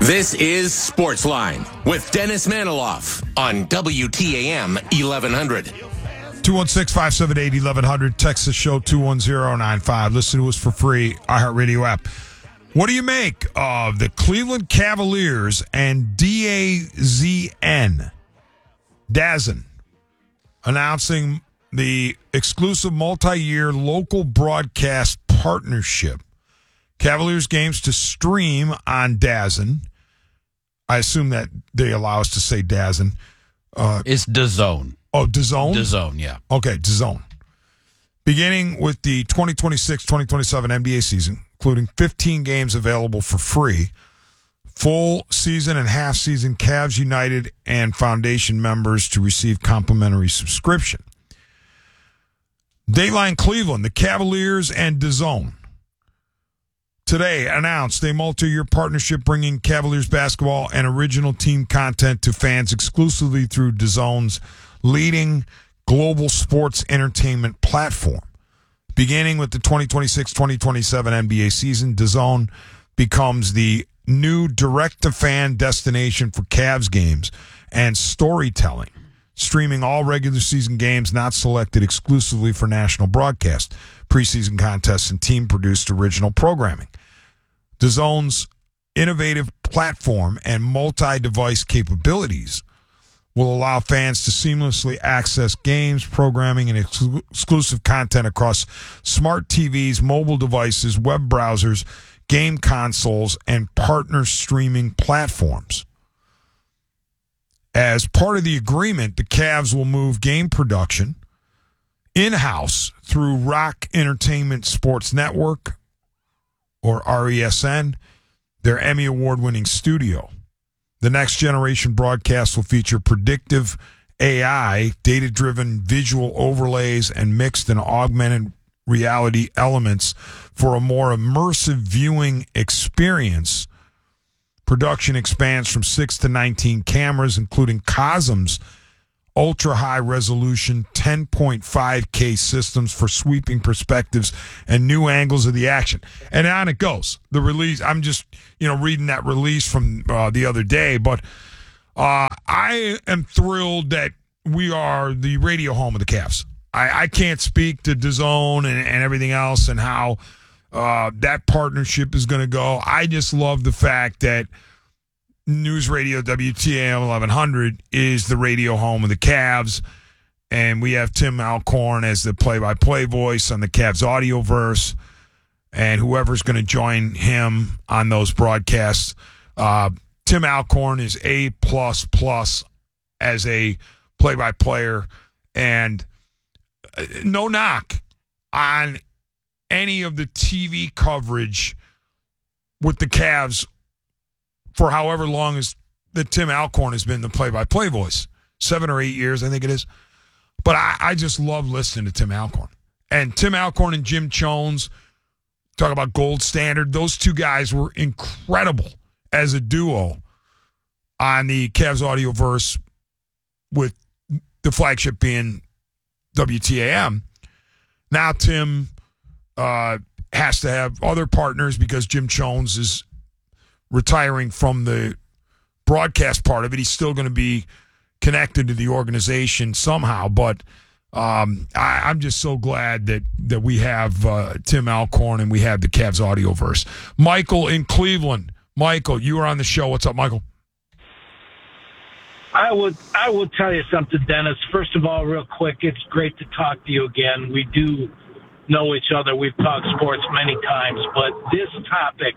This is Sportsline with Dennis Maniloff on WTAM 1100. 216-578-1100. Text the show 21095. Listen to us for free. iHeartRadio app. What do you make of the Cleveland Cavaliers and DAZN announcing the exclusive multi-year local broadcast partnership? Cavaliers games to stream on DAZN. I assume that they allow us to say DAZN. It's DAZN. Oh, DAZN? DAZN, yeah. Okay, DAZN. Beginning with the 2026-2027 NBA season, including 15 games available for free, full season and half season Cavs United and Foundation members to receive complimentary subscription. Dateline Cleveland, the Cavaliers and DAZN today announced a multi-year partnership bringing Cavaliers basketball and original team content to fans exclusively through DAZN's leading global sports entertainment platform. Beginning with the 2026-2027 NBA season, DAZN becomes the new direct-to-fan destination for Cavs games and storytelling, streaming all regular season games not selected exclusively for national broadcast, preseason contests, and team-produced original programming. DAZN's innovative platform and multi-device capabilities will allow fans to seamlessly access games, programming, and exclusive content across smart TVs, mobile devices, web browsers, game consoles, and partner streaming platforms. As part of the agreement, the Cavs will move game production in-house through Rock Entertainment Sports Network, or RESN, their Emmy Award-winning studio. The next generation broadcast will feature predictive AI, data-driven visual overlays, and mixed and augmented reality elements for a more immersive viewing experience. Production expands from 6 to 19 cameras, including Cosm's ultra-high resolution 10.5K systems for sweeping perspectives and new angles of the action. And on it goes. The release, I'm just, reading that release from the other day, but I am thrilled that we are the radio home of the Cavs. I can't speak to DAZN and everything else and how that partnership is going to go. I just love the fact that News Radio WTAM 1100 is the radio home of the Cavs, and we have Tim Alcorn as the play-by-play voice on the Cavs Audioverse, and whoever's going to join him on those broadcasts. Tim Alcorn is A++ as a play-by-player, and no knock on any of the TV coverage with the Cavs for however long as that Tim Alcorn has been the play-by-play voice. 7 or 8 years, I think it is. But I just love listening to Tim Alcorn. And Tim Alcorn and Jim Chones, talk about gold standard. Those two guys were incredible as a duo on the Cavs Audioverse, with the flagship being WTAM. Now Tim has to have other partners because Jim Chones is retiring from the broadcast part of it. He's still going to be connected to the organization somehow, but I'm just so glad that we have Tim Alcorn and we have the Cavs Audioverse. Michael in Cleveland. Michael, you are on the show. What's up, Michael? I will tell you something, Dennis. First of all, real quick, it's great to talk to you again. We do know each other. We've talked sports many times, but this topic,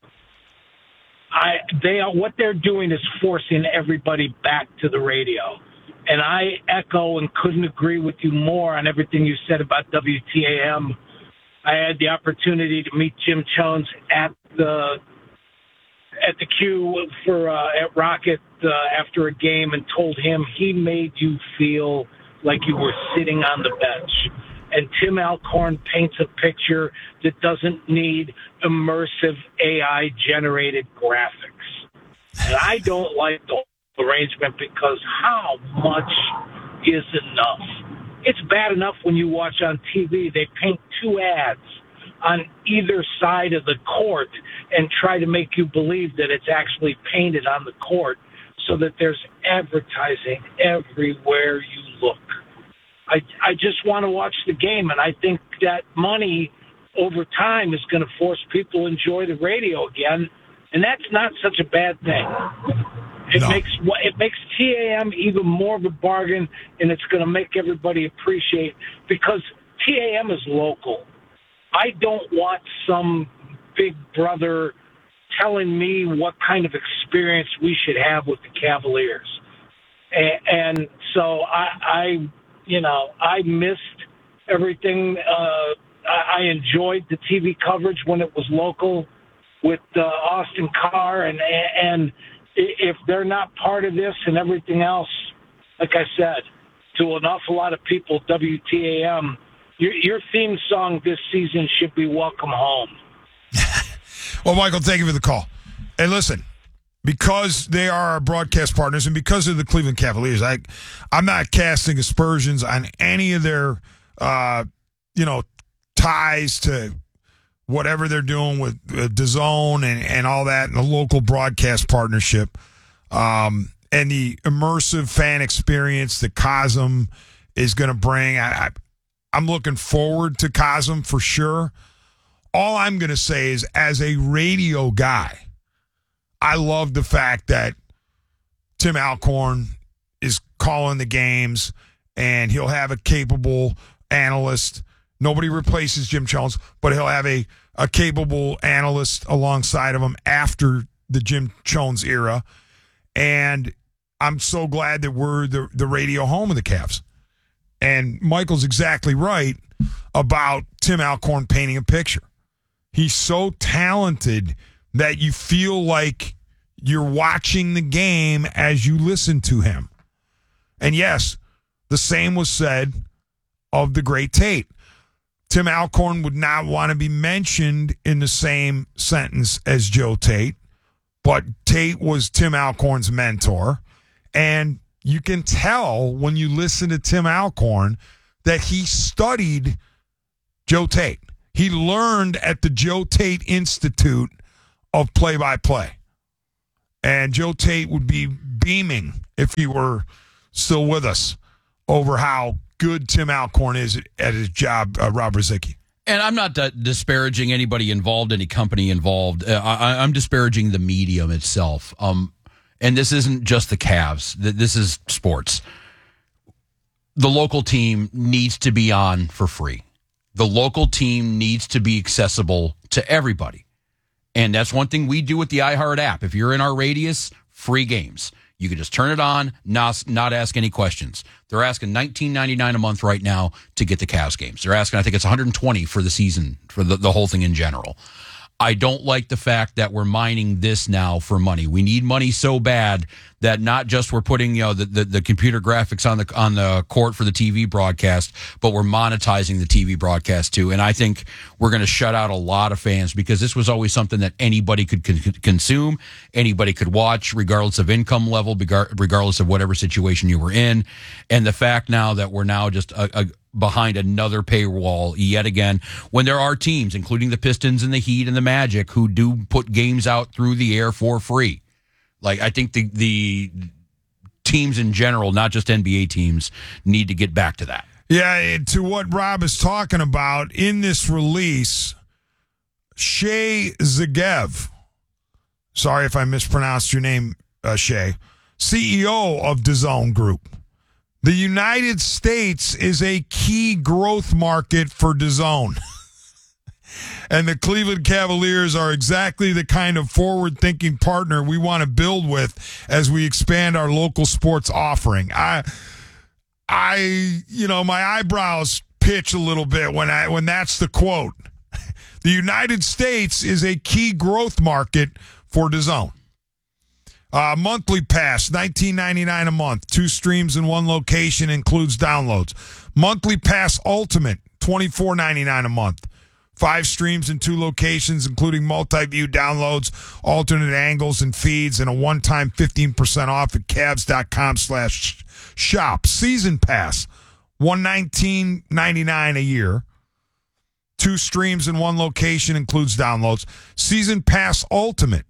what they're doing is forcing everybody back to the radio. And I echo and couldn't agree with you more on everything you said about WTAM. I had the opportunity to meet Jim Chones at the queue for at Rocket after a game, and told him he made you feel like you were sitting on the bench. And Tim Alcorn paints a picture that doesn't need immersive AI-generated graphics. And I don't like the arrangement because how much is enough? It's bad enough when you watch on TV, they paint 2 ads on either side of the court and try to make you believe that it's actually painted on the court so that there's advertising everywhere you look. I just want to watch the game, and I think that money over time is going to force people to enjoy the radio again, and that's not such a bad thing. It makes TAM even more of a bargain, and it's going to make everybody appreciate, because TAM is local. I don't want some big brother telling me what kind of experience we should have with the Cavaliers. And so I missed everything. I enjoyed the TV coverage when it was local with Austin Carr, and if they're not part of this and everything else, like I said, to an awful lot of people, WTAM, your theme song this season should be Welcome Home. Well, Michael, thank you for the call. And listen, because they are our broadcast partners and because of the Cleveland Cavaliers, I'm not casting aspersions on any of their, ties to whatever they're doing with DAZN and all that, and the local broadcast partnership, and the immersive fan experience that Cosm is going to bring. I'm looking forward to Cosm for sure. All I'm going to say is, as a radio guy, I love the fact that Tim Alcorn is calling the games, and he'll have a capable analyst. Nobody replaces Jim Jones, but he'll have a capable analyst alongside of him after the Jim Jones era. And I'm so glad that we're the radio home of the Cavs. And Michael's exactly right about Tim Alcorn painting a picture. He's so talented that you feel like you're watching the game as you listen to him. And yes, the same was said of the great Tate. Tim Alcorn would not want to be mentioned in the same sentence as Joe Tate, but Tate was Tim Alcorn's mentor. And you can tell when you listen to Tim Alcorn that he studied Joe Tate. He learned at the Joe Tate Institute of play-by-play. And Joe Tate would be beaming if he were still with us over how good Tim Alcorn is at his job, Rob Ruzicki. And I'm not disparaging anybody involved, any company involved. I'm disparaging the medium itself. And this isn't just the Cavs. This is sports. The local team needs to be on for free. The local team needs to be accessible to everybody. And that's one thing we do with the iHeart app. If you're in our radius, free games. You can just turn it on, not ask any questions. They're asking $19.99 a month right now to get the Cavs games. They're asking, I think it's $120 for the season, for the whole thing in general. I don't like the fact that we're mining this now for money. We need money so bad that not just we're putting the computer graphics on the court for the TV broadcast, but we're monetizing the TV broadcast too. And I think we're going to shut out a lot of fans, because this was always something that anybody could consume, anybody could watch, regardless of income level, regardless of whatever situation you were in. And the fact now that we're now just behind another paywall yet again, when there are teams, including the Pistons and the Heat and the Magic, who do put games out through the air for free. Like, I think the teams in general, not just NBA teams, need to get back to that. Yeah, to what Rob is talking about, in this release, Shay Zagev, sorry if I mispronounced your name, Shay, CEO of DAZN Group. The United States is a key growth market for DAZN. And the Cleveland Cavaliers are exactly the kind of forward-thinking partner we want to build with as we expand our local sports offering. My eyebrows pitch a little bit when that's the quote. The United States is a key growth market for DAZN. Monthly pass, $19.99 a month. 2 streams in 1 location, includes downloads. Monthly pass ultimate, $24.99 a month. 5 streams in 2 locations, including multi-view downloads, alternate angles and feeds, and a one-time 15% off at Cavs.com/shop. Season pass, $119.99 a year. 2 streams in 1 location includes downloads. Season Pass Ultimate,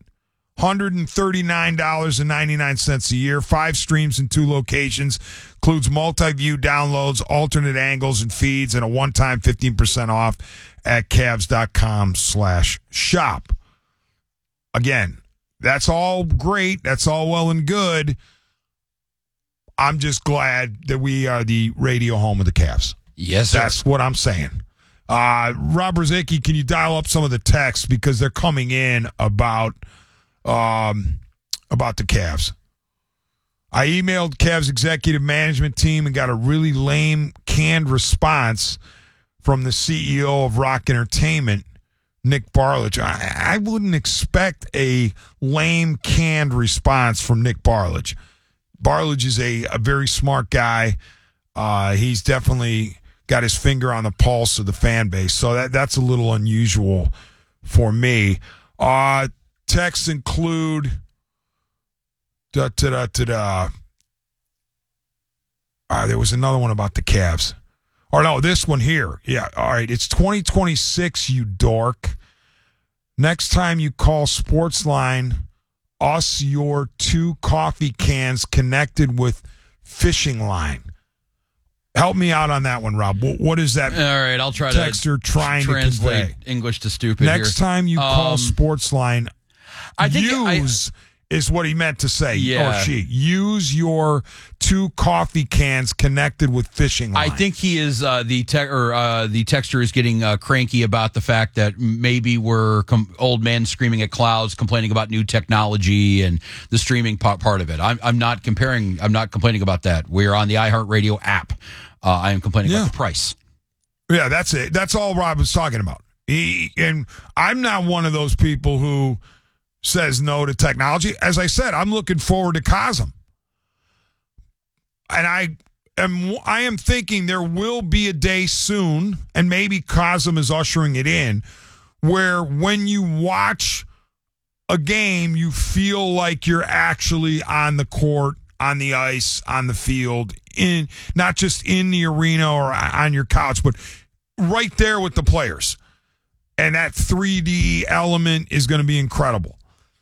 $139.99 a year. 5 streams in 2 locations. Includes multi-view downloads, alternate angles and feeds, and a one-time 15% off at Cavs.com/shop. Again, that's all great. That's all well and good. I'm just glad that we are the radio home of the Cavs. Yes, sir. That's what I'm saying. Rob Rozicki, can you dial up some of the texts because they're coming in about the Cavs? I emailed Cavs executive management team and got a really lame, canned response from the CEO of Rock Entertainment, Nick Barlage. I wouldn't expect a lame, canned response from Nick Barlage. Barlage is a very smart guy. He's definitely got his finger on the pulse of the fan base, so that's a little unusual for me. Texts include there was another one about the Cavs. Or no, this one here. Yeah, all right. It's 2026, you dork. Next time you call Sportsline, us your 2 coffee cans connected with fishing line. Help me out on that one, Rob. What is that? All right, I'll try texter to trying to translate convey? English to stupid. Next time you call Sportsline, I think use is what he meant to say. Yeah. Or she. Use your 2 coffee cans connected with fishing line. I think he is the texter is getting cranky about the fact that maybe we're old men screaming at clouds, complaining about new technology and the streaming part of it. I'm not complaining about that. We're on the iHeartRadio app. I am complaining about the price. Yeah, that's it. That's all Rob was talking about. And I'm not one of those people who says no to technology. As I said, I'm looking forward to COSM. And I am thinking there will be a day soon, and maybe COSM is ushering it in, where when you watch a game, you feel like you're actually on the court, on the ice, on the field, in not just in the arena or on your couch, but right there with the players. And that 3D element is going to be incredible.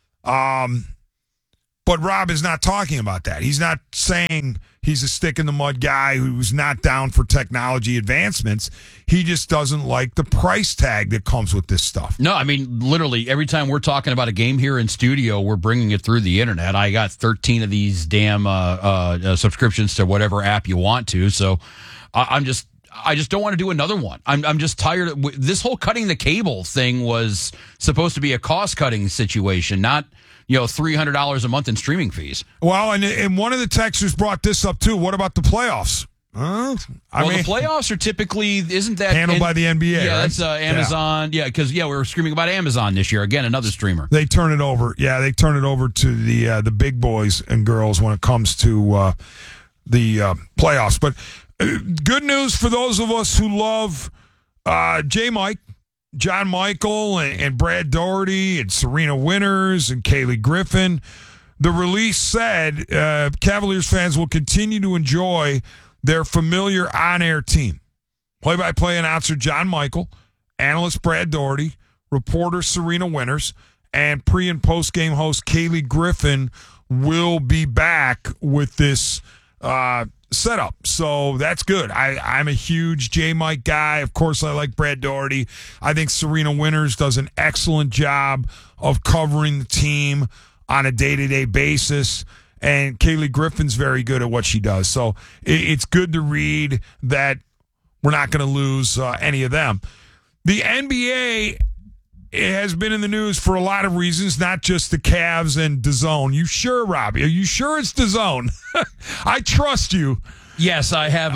But Rob is not talking about that. He's not saying he's a stick-in-the-mud guy who's not down for technology advancements. He just doesn't like the price tag that comes with this stuff. No, I mean, literally, every time we're talking about a game here in studio, we're bringing it through the internet. I got 13 of these damn subscriptions to whatever app you want to, so I just don't want to do another one. I'm just tired of this whole cutting the cable thing. Was supposed to be a cost-cutting situation, not $300 a month in streaming fees. Well, and one of the texters brought this up too. What about the playoffs? The playoffs are typically isn't that handled by the NBA? Yeah, right? that's Amazon. Yeah, because we were screaming about Amazon this year again. Another streamer. They turn it over. Yeah, they turn it over to the big boys and girls when it comes to the playoffs. But good news for those of us who love J-Mike. John Michael and Brad Daugherty and Serena Winters and Kaylee Griffin. The release said Cavaliers fans will continue to enjoy their familiar on-air team. Play-by-play announcer John Michael, analyst Brad Daugherty, reporter Serena Winters, and pre- and post-game host Kaylee Griffin will be back with this setup. So that's good. I'm a huge J-Mike guy. Of course, I like Brad Daugherty. I think Serena Winters does an excellent job of covering the team on a day-to-day basis. And Kaylee Griffin's very good at what she does. So it's good to read that we're not going to lose any of them. The NBA has been in the news for a lot of reasons, not just the Cavs and DAZN. You sure, Robbie? Are you sure it's DAZN? I trust you. Yes, I have.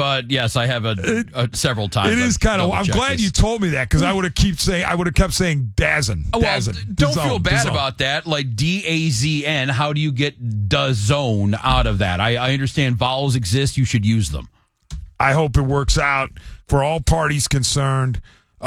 Several times. It is kind of. I'm glad you told me that because I would have kept saying DAZN. Well, DAZN. Don't DAZN, feel bad DAZN. about that. Like DAZN. How do you get DAZN out of that? I understand vowels exist. You should use them. I hope it works out for all parties concerned.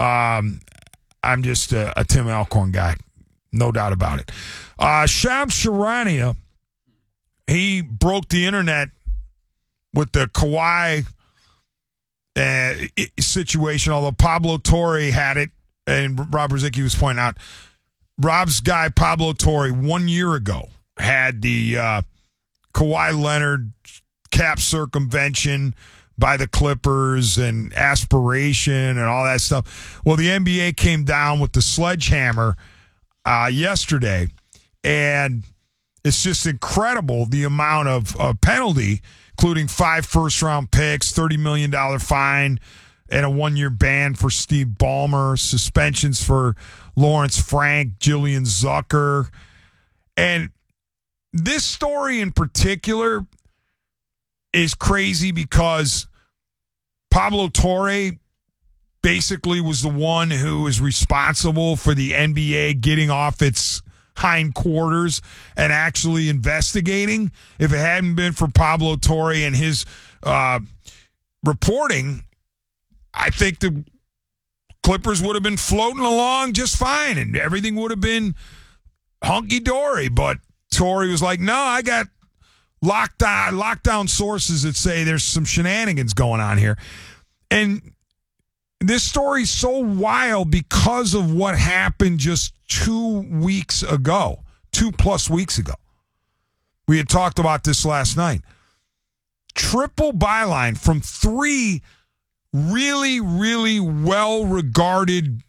I'm just a Tim Alcorn guy, no doubt about it. Shams Charania, he broke the internet with the Kawhi situation, although Pablo Torre had it, and Rob Ruzicki was pointing out, Rob's guy, Pablo Torre, 1 year ago, had the Kawhi Leonard cap circumvention by the Clippers and aspiration and all that stuff. Well, the NBA came down with the sledgehammer yesterday, and it's just incredible the amount of penalty, including 5 first-round picks, $30 million fine, and a 1-year ban for Steve Ballmer, suspensions for Lawrence Frank, Jillian Zucker. And this story in particular is crazy because Pablo Torre basically was the one who is responsible for the NBA getting off its hindquarters and actually investigating. If it hadn't been for Pablo Torre and his reporting, I think the Clippers would have been floating along just fine and everything would have been hunky-dory. But Torre was like, no, I got lockdown sources that say there's some shenanigans going on here. And this story's so wild because of what happened just 2 weeks ago, 2+ weeks ago. We had talked about this last night. Triple byline from 3 really, really well-regarded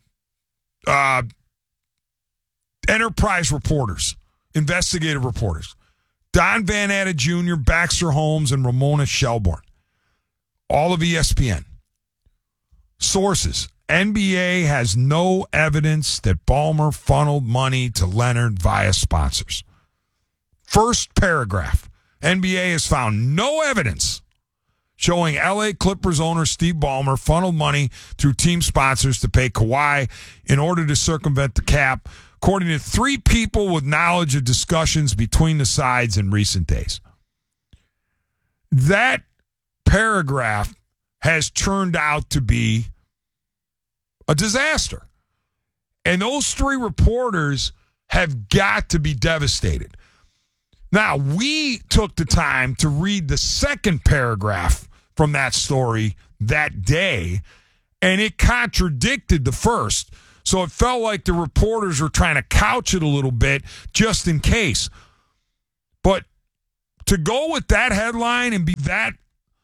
enterprise reporters, investigative reporters. Don Van Natta Jr., Baxter Holmes, and Ramona Shelburne. All of ESPN. Sources. NBA has no evidence that Ballmer funneled money to Leonard via sponsors. First paragraph. NBA has found no evidence showing LA Clippers owner Steve Ballmer funneled money through team sponsors to pay Kawhi in order to circumvent the cap, according to 3 people with knowledge of discussions between the sides in recent days. That paragraph has turned out to be a disaster. And those 3 reporters have got to be devastated. Now, we took the time to read the second paragraph from that story that day, and it contradicted the first. So it felt like the reporters were trying to couch it a little bit just in case. But to go with that headline and be that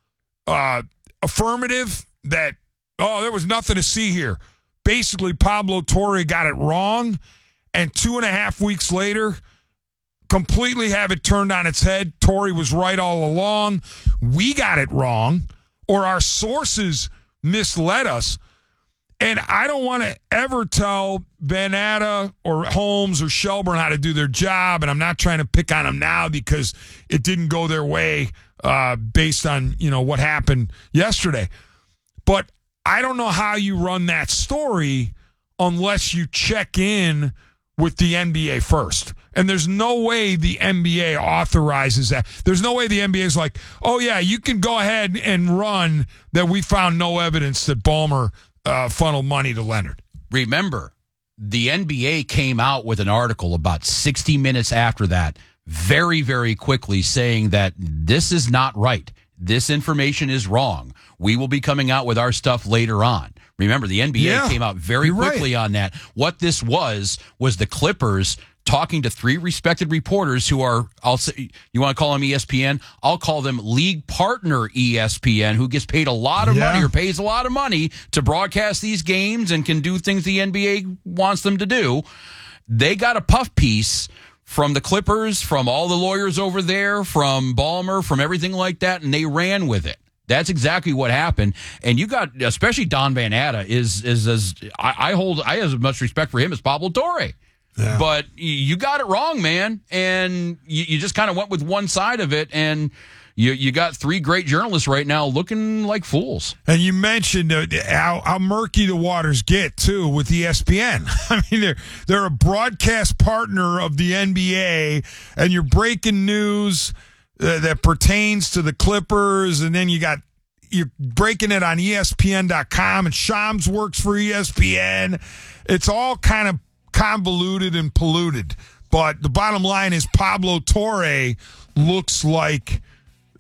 affirmative that, oh, there was nothing to see here. Basically, Pablo Torre got it wrong, and 2.5 weeks later, completely have it turned on its head. Torre was right all along. We got it wrong, or our sources misled us. And I don't want to ever tell Van Natta or Holmes or Shelburne how to do their job, and I'm not trying to pick on them now because it didn't go their way based on, what happened yesterday. But I don't know how you run that story unless you check in with the NBA first. And there's no way the NBA authorizes that. There's no way the NBA is like, oh, yeah, you can go ahead and run that we found no evidence that Ballmer funneled money to Leonard. Remember, the NBA came out with an article about 60 minutes after that, very, very quickly saying that this is not right. This information is wrong. We will be coming out with our stuff later on. Remember, the NBA came out very quickly on that. What this was the Clippers talking to 3 respected reporters who are, I'll say, you want to call them ESPN? I'll call them league partner ESPN, who gets paid a lot of money or pays a lot of money to broadcast these games and can do things the NBA wants them to do. They got a puff piece from the Clippers, from all the lawyers over there, from Ballmer, from everything like that, and they ran with it. That's exactly what happened. And you got, especially Don Van Natta, is as I have as much respect for him as Pablo Torre. Yeah. But you got it wrong, man. And you just kind of went with one side of it, and you got 3 great journalists right now looking like fools. And you mentioned how murky the waters get, too, with ESPN. I mean, they're a broadcast partner of the NBA, and you're breaking news that pertains to the Clippers, and then you're breaking it on ESPN.com, and Shams works for ESPN. It's all kind of convoluted and polluted. But the bottom line is Pablo Torre looks like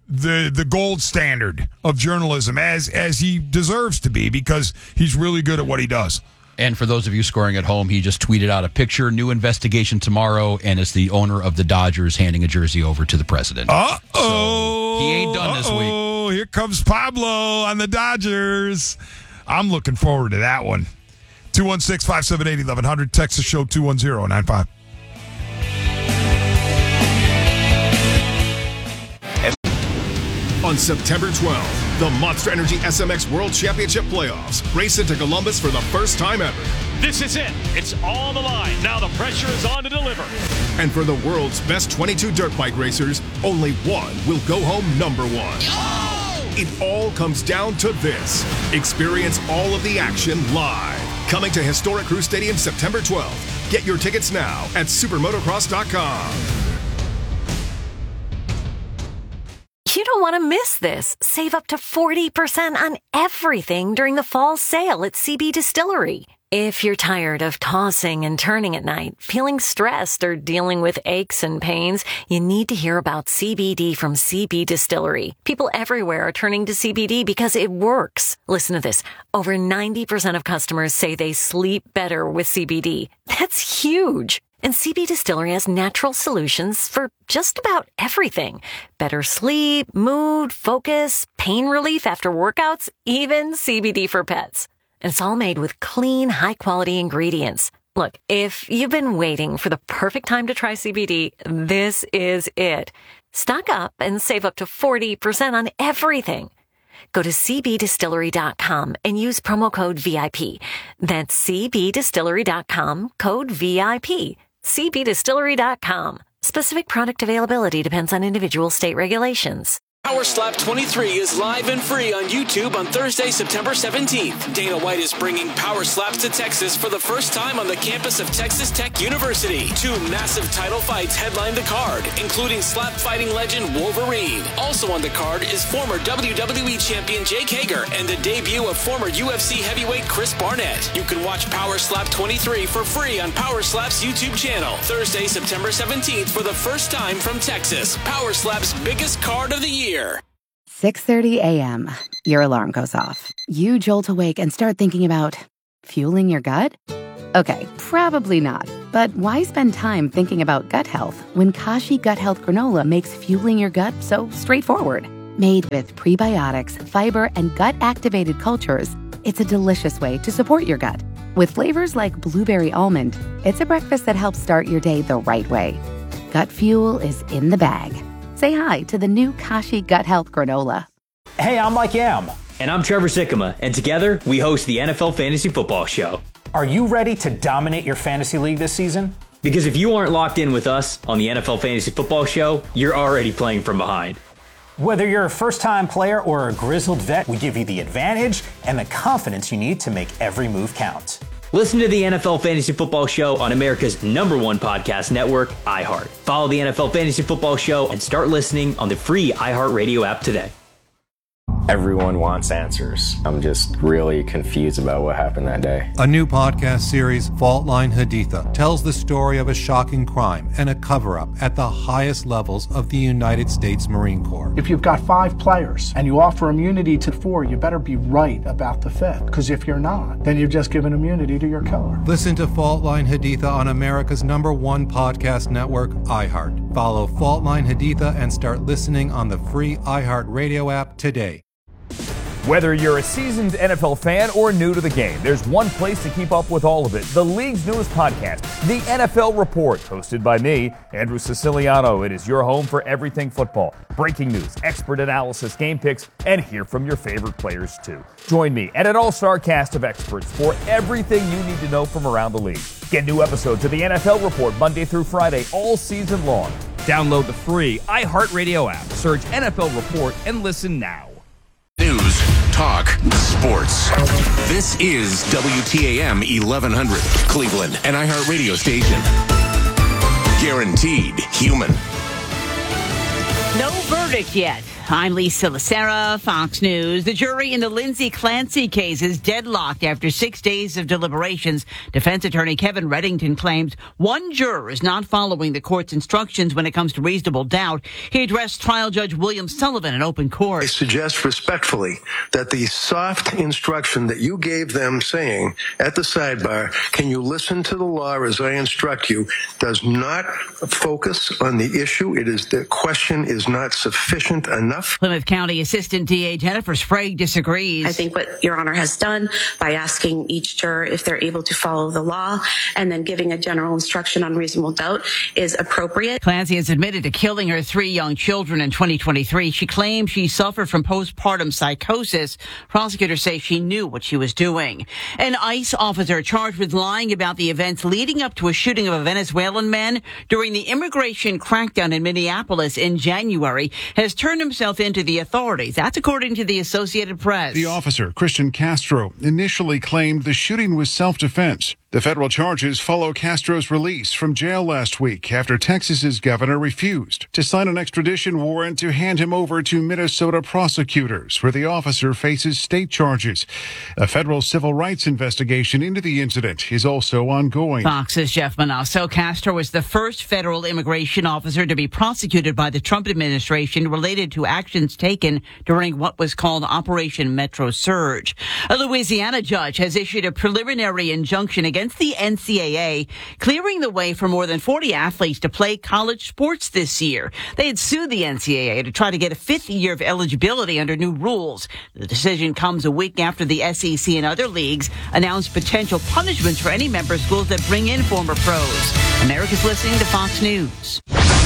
the gold standard of journalism, as he deserves to be, because he's really good at what he does. And for those of you scoring at home, he just tweeted out a picture, new investigation tomorrow, and it's the owner of the Dodgers handing a jersey over to the president. Uh-oh. So he ain't done this week. Oh, here comes Pablo on the Dodgers. I'm looking forward to that one. 216-578-1100, Texas Show 210-95. On September 12th, the Monster Energy SMX World Championship Playoffs race into Columbus for the first time ever. This is it. It's on the line. Now the pressure is on to deliver. And for the world's best 22 dirt bike racers, only one will go home number one. Oh! It all comes down to this. Experience all of the action live. Coming to Historic Crew Stadium September 12th. Get your tickets now at supermotocross.com. You don't want to miss this. Save up to 40% on everything during the fall sale at CB Distillery. If you're tired of tossing and turning at night, feeling stressed, or dealing with aches and pains, you need to hear about CBD from CB Distillery. People everywhere are turning to CBD because it works. Listen to this. Over 90% of customers say they sleep better with CBD. That's huge. And CB Distillery has natural solutions for just about everything. Better sleep, mood, focus, pain relief after workouts, even CBD for pets. And it's all made with clean, high-quality ingredients. Look, if you've been waiting for the perfect time to try CBD, this is it. Stock up and save up to 40% on everything. Go to cbdistillery.com and use promo code VIP. That's cbdistillery.com, code VIP. cbdistillery.com. Specific product availability depends on individual state regulations. Power Slap 23 is live and free on YouTube on Thursday, September 17th. Dana White is bringing Power Slaps to Texas for the first time on the campus of Texas Tech University. 2 massive title fights headline the card, including slap fighting legend Wolverine. Also on the card is former WWE champion Jake Hager and the debut of former UFC heavyweight Chris Barnett. You can watch Power Slap 23 for free on Power Slap's YouTube channel. Thursday, September 17th for the first time from Texas. Power Slap's biggest card of the year. 6:30 a.m. Your alarm goes off. You jolt awake and start thinking about fueling your gut? Okay, probably not. But why spend time thinking about gut health when Kashi Gut Health Granola makes fueling your gut so straightforward? Made with prebiotics, fiber, and gut-activated cultures, it's a delicious way to support your gut. With flavors like blueberry almond, it's a breakfast that helps start your day the right way. Gut fuel is in the bag. Say hi to the new Kashi Gut Health Granola. Hey, I'm Mike Yam. And I'm Trevor Sikkema, and together we host the NFL Fantasy Football Show. Are you ready to dominate your fantasy league this season? Because if you aren't locked in with us on the NFL Fantasy Football Show, you're already playing from behind. Whether you're a first-time player or a grizzled vet, we give you the advantage and the confidence you need to make every move count. Listen to the NFL Fantasy Football Show on America's #1 podcast network, iHeart. Follow the NFL Fantasy Football Show and start listening on the free iHeartRadio app today. Everyone wants answers. I'm just really confused about what happened that day. A new podcast series, Fault Line Haditha, tells the story of a shocking crime and a cover-up at the highest levels of the United States Marine Corps. If you've got 5 players and you offer immunity to 4, you better be right about the 5th. Because if you're not, then you've just given immunity to your killer. Listen to Fault Line Haditha on America's #1 podcast network, iHeart. Follow Fault Line Haditha and start listening on the free iHeartRadio app today. Whether you're a seasoned NFL fan or new to the game, there's one place to keep up with all of it. The league's newest podcast, The NFL Report, hosted by me, Andrew Siciliano. It is your home for everything football. Breaking news, expert analysis, game picks, and hear from your favorite players too. Join me and an all-star cast of experts for everything you need to know from around the league. Get new episodes of The NFL Report Monday through Friday all season long. Download the free iHeartRadio app, search NFL Report, and listen now. News, talk, sports. This is WTAM 1100, Cleveland, an iHeart radio station. Guaranteed human. No verdict yet I'm Lisa Lacera, Fox News. The jury in the Lindsay Clancy case is deadlocked after 6 days of deliberations. Defense attorney Kevin Reddington claims one juror is not following the court's instructions when it comes to reasonable doubt. He addressed trial judge William Sullivan in open court. I suggest respectfully that the soft instruction that you gave them saying at the sidebar, can you listen to the law as I instruct you, does not focus on the issue. It is the question is not sufficient enough. Plymouth County Assistant DA Jennifer Sprague disagrees. I think what Your Honor has done by asking each juror if they're able to follow the law and then giving a general instruction on reasonable doubt is appropriate. Clancy has admitted to killing her 3 young children in 2023. She claims she suffered from postpartum psychosis. Prosecutors say she knew what she was doing. An ICE officer charged with lying about the events leading up to a shooting of a Venezuelan man during the immigration crackdown in Minneapolis in January has turned himself into the authorities. That's according to the Associated Press. The officer, Christian Castro, initially claimed the shooting was self-defense. The federal charges follow Castro's release from jail last week after Texas's governor refused to sign an extradition warrant to hand him over to Minnesota prosecutors, where the officer faces state charges. A federal civil rights investigation into the incident is also ongoing. Fox's Jeff Manasso. Castro was the first federal immigration officer to be prosecuted by the Trump administration related to actions taken during what was called Operation Metro Surge. A Louisiana judge has issued a preliminary injunction against the NCAA, clearing the way for more than 40 athletes to play college sports this year. They had sued the NCAA to try to get a 5th year of eligibility under new rules. The decision comes a week after the SEC and other leagues announced potential punishments for any member schools that bring in former pros. America's listening to Fox News.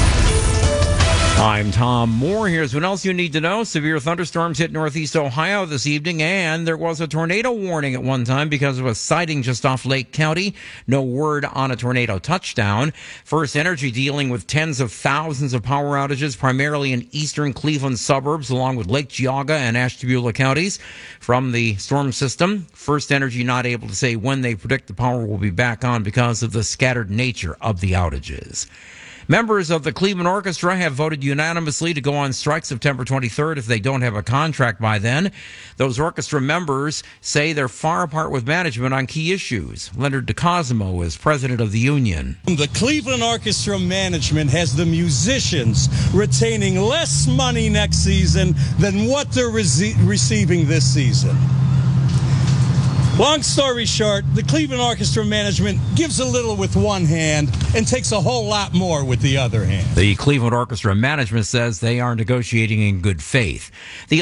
I'm Tom Moore. Here's what else you need to know. Severe thunderstorms hit northeast Ohio this evening, and there was a tornado warning at one time because of a sighting just off Lake County. No word on a tornado touchdown. First Energy dealing with tens of thousands of power outages, primarily in eastern Cleveland suburbs, along with Lake Geauga and Ashtabula counties from the storm system. First Energy not able to say when they predict the power will be back on because of the scattered nature of the outages. Members of the Cleveland Orchestra have voted unanimously to go on strike September 23rd if they don't have a contract by then. Those orchestra members say they're far apart with management on key issues. Leonard DeCosimo is president of the union. The Cleveland Orchestra management has the musicians retaining less money next season than what they're receiving this season. Long story short, the Cleveland Orchestra management gives a little with one hand and takes a whole lot more with the other hand. The Cleveland Orchestra management says they are negotiating in good faith. The